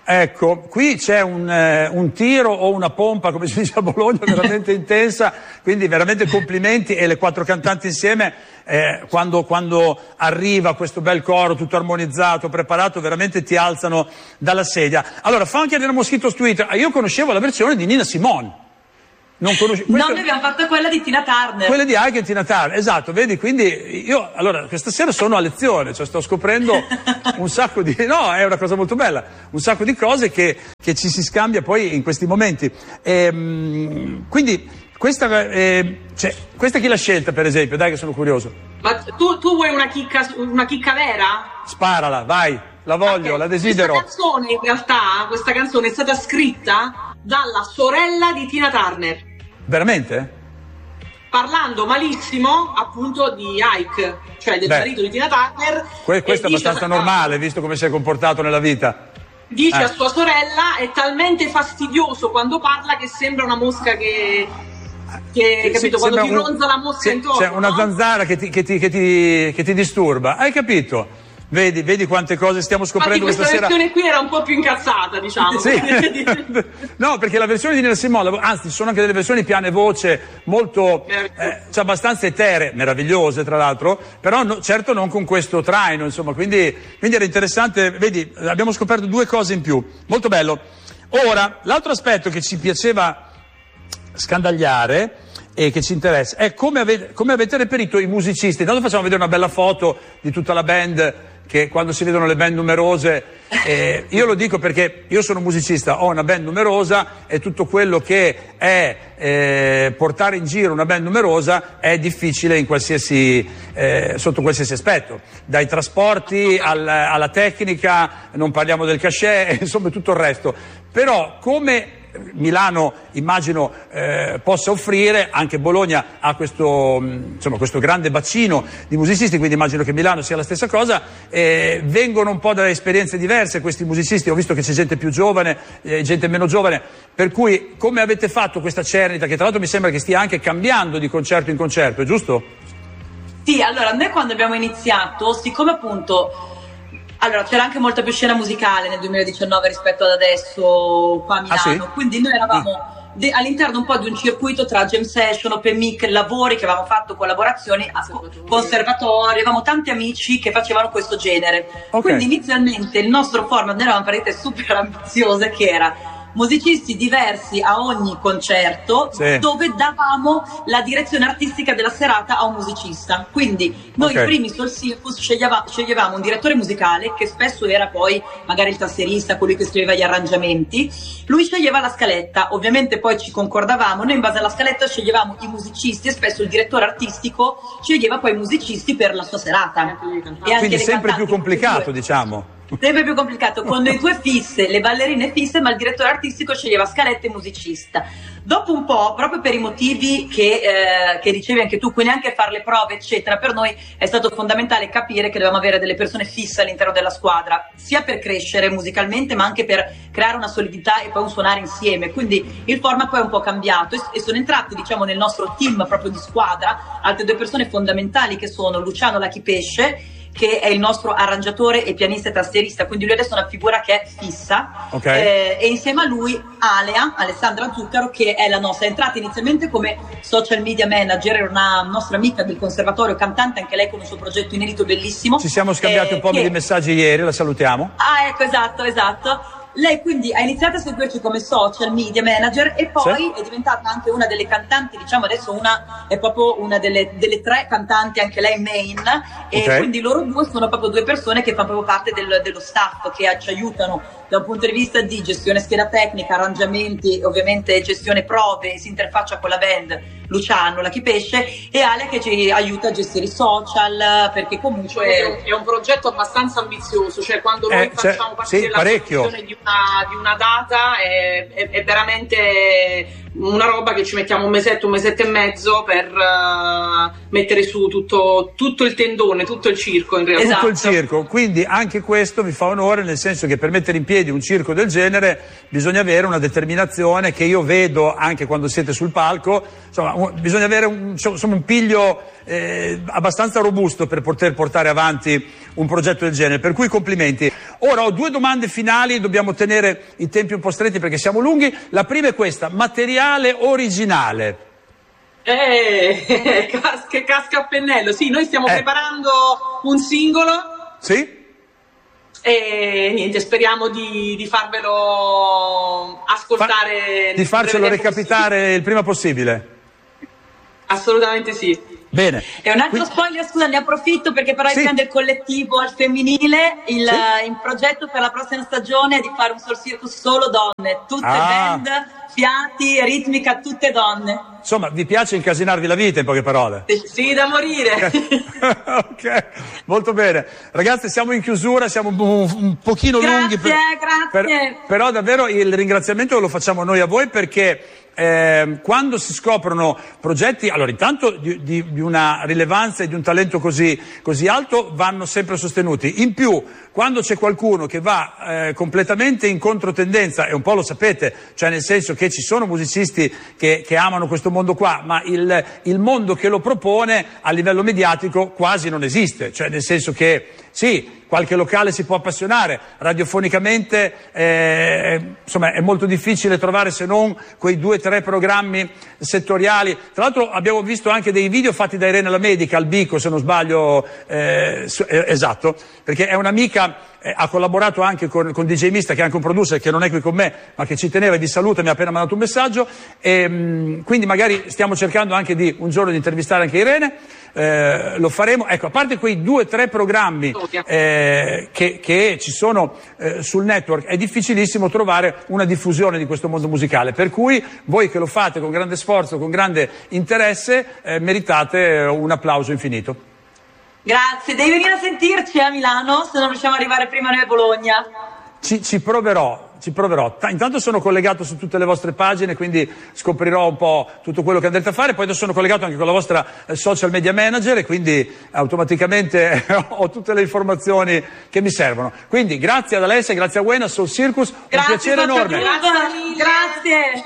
Ecco, qui c'è un tiro o una pompa, come si dice a Bologna, veramente intensa, quindi veramente complimenti, e le 4 cantanti insieme, quando arriva questo bel coro tutto armonizzato, preparato, veramente ti alzano dalla sedia. Allora, Funky and the Mosquitoes Twitter, io conoscevo la versione di Nina Simone. No, noi abbiamo fatto quella di Tina Turner. Quella di Ike e Tina Turner, esatto, vedi, quindi io, allora, questa sera sono a lezione, cioè sto scoprendo un sacco di, no, è una cosa molto bella, un sacco di cose che ci si scambia poi in questi momenti. Quindi, questa chi l'ha scelta, per esempio? Dai che sono curioso. Ma tu vuoi una chicca vera? Sparala, vai, la voglio, la desidero. Questa canzone è stata scritta dalla sorella di Tina Turner. Veramente? Parlando malissimo appunto di Ike, cioè del marito di Tina Turner. Questo è abbastanza normale, visto come si è comportato nella vita. Dice a sua sorella, è talmente fastidioso quando parla che sembra una mosca che capito, quando ti ronza la mosca intorno. C'è una zanzara che ti disturba, hai capito? Vedi quante cose stiamo scoprendo questa sera. Questa versione qui era un po' più incazzata, diciamo. Sì. No, perché la versione di Nina Simone, anzi, ci sono anche delle versioni piane voce molto, abbastanza eteree, meravigliose tra l'altro, però certo non con questo traino, insomma, quindi era interessante. Vedi, abbiamo scoperto 2 cose in più, molto bello. Ora, l'altro aspetto che ci piaceva scandagliare e che ci interessa è come avete reperito i musicisti. Intanto facciamo vedere una bella foto di tutta la band, che quando si vedono le band numerose, io lo dico perché io sono musicista, ho una band numerosa, e tutto quello che è portare in giro una band numerosa è difficile in sotto qualsiasi aspetto, dai trasporti alla tecnica, non parliamo del cachet, insomma tutto il resto. Però come Milano immagino possa offrire, anche Bologna ha questo grande bacino di musicisti, quindi immagino che Milano sia la stessa cosa. Vengono un po' da esperienze diverse questi musicisti, ho visto che c'è gente più giovane, gente meno giovane, per cui come avete fatto questa cernita, che tra l'altro mi sembra che stia anche cambiando di concerto in concerto, è giusto? Sì, allora noi quando abbiamo iniziato, siccome appunto allora c'era anche molta più scena musicale nel 2019 rispetto ad adesso qua a Milano, sì? Quindi noi eravamo all'interno un po' di un circuito tra jam session, open mic, lavori che avevamo fatto, collaborazioni, conservatori, avevamo tanti amici che facevano questo genere. Okay. Quindi inizialmente il nostro format, noi eravamo partite super ambiziose, che era musicisti diversi a ogni concerto, sì, dove davamo la direzione artistica della serata a un musicista. Quindi noi primi sul Circus sceglievamo un direttore musicale, che spesso era poi magari il tastierista, colui che scriveva gli arrangiamenti. Lui sceglieva la scaletta, ovviamente poi ci concordavamo, noi in base alla scaletta sceglievamo i musicisti, e spesso il direttore artistico sceglieva poi i musicisti per la sua serata. E quindi sempre più complicato, diciamo. Sempre più complicato, con le 2 fisse, le ballerine fisse, ma il direttore artistico sceglieva scalette e musicista. Dopo un po', proprio per i motivi che dicevi anche tu, quindi anche fare le prove eccetera, per noi è stato fondamentale capire che dovevamo avere delle persone fisse all'interno della squadra, sia per crescere musicalmente ma anche per creare una solidità e poi un suonare insieme. Quindi il format poi è un po' cambiato e sono entrati, diciamo, nel nostro team proprio di squadra altre 2 persone fondamentali, che sono Luciano Lachipesce, che è il nostro arrangiatore e pianista e tastierista, quindi lui adesso è una figura che è fissa, e insieme a lui Alessandra Zuccaro, che è è entrata inizialmente come social media manager, era una nostra amica del conservatorio, cantante anche lei con un suo progetto inedito bellissimo. Ci siamo scambiati un po' di messaggi ieri, la salutiamo. Ecco, esatto. Lei quindi ha iniziato a seguirci come social media manager, e poi è diventata anche una delle cantanti, diciamo adesso è proprio una delle 3 cantanti, anche lei main, e quindi loro 2 sono proprio 2 persone che fanno proprio parte dello staff, che ci aiutano da un punto di vista di gestione scheda tecnica, arrangiamenti, ovviamente gestione prove, si interfaccia con la band Luciano Lachipesce, e Ale che ci aiuta a gestire i social, perché comunque è un progetto abbastanza ambizioso, cioè quando noi facciamo parte della produzione di una data è veramente una roba che ci mettiamo un mesetto e mezzo per mettere su tutto il tendone, tutto il circo in realtà. Tutto il circo, quindi anche questo vi fa onore, nel senso che per mettere in piedi un circo del genere bisogna avere una determinazione che io vedo anche quando siete sul palco, insomma bisogna avere un piglio abbastanza robusto per poter portare avanti un progetto del genere, per cui complimenti. Ora ho 2 domande finali, dobbiamo tenere i tempi un po' stretti perché siamo lunghi. La prima è questa: materiale originale. Che casca a pennello. Sì, noi stiamo preparando un singolo. Sì? E niente, speriamo di farvelo ascoltare. Di farcelo recapitare il prima possibile. Assolutamente sì. Bene. E un altro spoiler, scusa, ne approfitto perché però il grande collettivo al femminile, il progetto per la prossima stagione è di fare un Soul Circus solo donne, tutte band, fiati, ritmica, tutte donne. Insomma, vi piace incasinarvi la vita, in poche parole? Sì, da morire. Ok, molto bene. Ragazzi, siamo in chiusura, siamo un pochino lunghi. Grazie. Però davvero il ringraziamento lo facciamo noi a voi, perché quando si scoprono progetti, allora intanto di una rilevanza e di un talento così alto, vanno sempre sostenuti. In più, quando c'è qualcuno che va completamente in controtendenza, e un po' lo sapete, cioè nel senso che ci sono musicisti che amano questo mondo qua, ma il mondo che lo propone a livello mediatico quasi non esiste, cioè nel senso che sì, qualche locale si può appassionare, radiofonicamente insomma è molto difficile trovare se non quei 2 o 3 programmi settoriali. Tra l'altro abbiamo visto anche dei video fatti da Irene Lamedica al Bico, se non sbaglio, esatto, perché è un'amica, ha collaborato anche con DJ Mista, che è anche un producer che non è qui con me ma che ci teneva e vi saluta, mi ha appena mandato un messaggio, e quindi magari stiamo cercando anche un giorno di intervistare anche Irene. Lo faremo. Ecco, a parte quei 2 o 3 programmi che ci sono sul network, è difficilissimo trovare una diffusione di questo mondo musicale, per cui voi che lo fate con grande sforzo, con grande interesse, meritate un applauso infinito. Grazie, devi venire a sentirci a Milano se non riusciamo ad arrivare prima noi a Bologna. Ci proverò. Intanto sono collegato su tutte le vostre pagine, quindi scoprirò un po' tutto quello che andrete a fare. Poi adesso sono collegato anche con la vostra social media manager e quindi automaticamente ho tutte le informazioni che mi servono. Quindi grazie ad Alessia, grazie a Wena, Soul Circus, un piacere enorme. Grazie.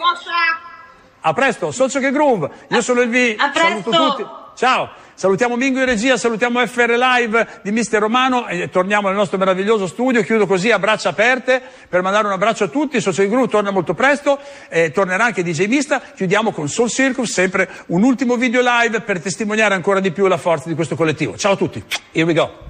A presto, Socio che Groove. Io sono il V, saluto tutti. Ciao. Salutiamo Mingo in regia, salutiamo FR Live di Mister Romano e torniamo nel nostro meraviglioso studio. Chiudo così a braccia aperte per mandare un abbraccio a tutti. Social Group torna molto presto, tornerà anche DJ Mista. Chiudiamo con Soul Circus, sempre un ultimo video live per testimoniare ancora di più la forza di questo collettivo. Ciao a tutti, here we go.